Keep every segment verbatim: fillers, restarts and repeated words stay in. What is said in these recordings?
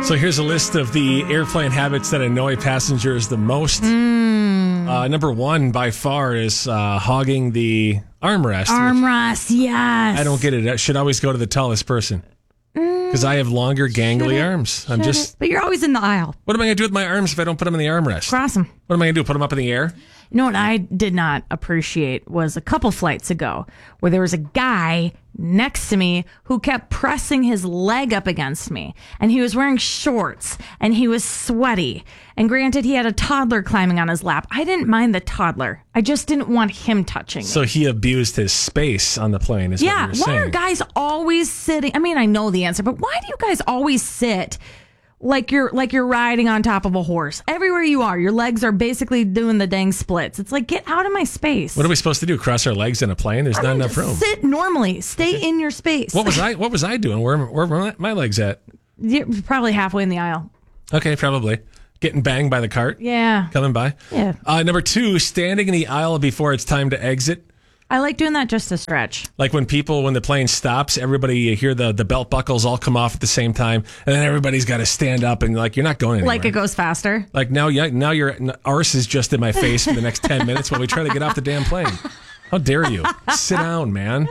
So here's a list of the airplane habits that annoy passengers the most. Mm. Uh, number one, by far, is uh, hogging the armrest. Armrest, yes. I don't get it. I should always go to the tallest person. Because I have longer, gangly Should arms. it? I'm Should just. it? But you're always in the aisle. What am I going to do with my arms if I don't put them in the armrest? Cross them. What am I going to do? Put them up in the air? You know what I did not appreciate was a couple flights ago where there was a guy next to me who kept pressing his leg up against me, and he was wearing shorts and he was sweaty. And granted, he had a toddler climbing on his lap. I didn't mind the toddler. I just didn't want him touching me. So he abused his space on the plane, is yeah, what you're why saying. are guys always sitting? I mean, I know the answer, but why do you guys always sit like you're like you're riding on top of a horse? Everywhere you are, your legs are basically doing the dang splits. It's like, get out of my space. What are we supposed to do? Cross our legs in a plane? There's I not mean, enough room. Sit normally. Stay in your space. What was I? What was I doing? Where, where were my legs at? You're probably halfway in the aisle. Okay, probably getting banged by the cart. Yeah. Coming by. Yeah. Uh, number two, standing in the aisle before it's time to exit. I like doing that just to stretch. Like when people, when the plane stops, everybody, you hear the, the belt buckles all come off at the same time, and then everybody's got to stand up, and like, you're not going anywhere. Like it goes faster. Like now, yeah, now your arse is just in my face for the next ten minutes while we try to get off the damn plane. How dare you? Sit down, man.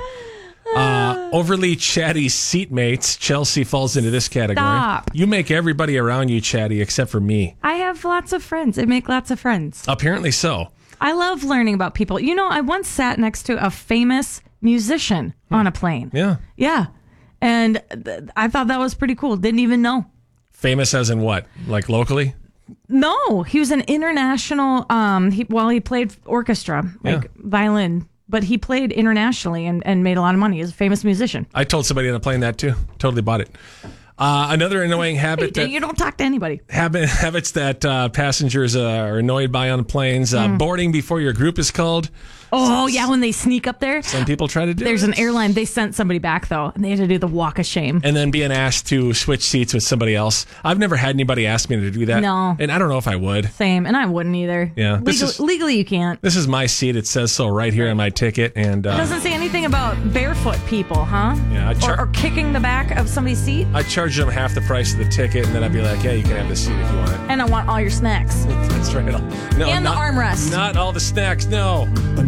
Uh, overly chatty seatmates. Chelsea falls into this category. Stop. You make everybody around you chatty except for me. I have lots of friends. I make lots of friends. Apparently so. I love learning about people. You know, I once sat next to a famous musician on a plane. Yeah. Yeah. And th- I thought that was pretty cool. Didn't even know. Famous as in what? Like locally? No, he was an international, um, he, well, he played orchestra, like Yeah. violin, but he played internationally and, and made a lot of money. He's a famous musician. I told somebody on a plane that too. Totally bought it. Uh, another annoying habit Hey, that you don't talk to anybody. habit, habits that uh, passengers uh, are annoyed by on planes. Uh, Mm. Boarding before your group is called. Oh, yeah, when they sneak up there. Some people try to do There's it. an airline, they sent somebody back, though, and they had to do the walk of shame. And then being asked to switch seats with somebody else. I've never had anybody ask me to do that. No. And I don't know if I would. Same, and I wouldn't either. Yeah, this Legal, is- legally, you can't. This is my seat. It says so right here on my ticket. And It uh, doesn't say anything about barefoot people, huh? Yeah, I char- or, or kicking the back of somebody's seat. I charge them half the price of the ticket, and then I'd be like, yeah, you can have this seat if you want it. And I want all your snacks. That's right. No, And the not, armrest. Not all the snacks, no.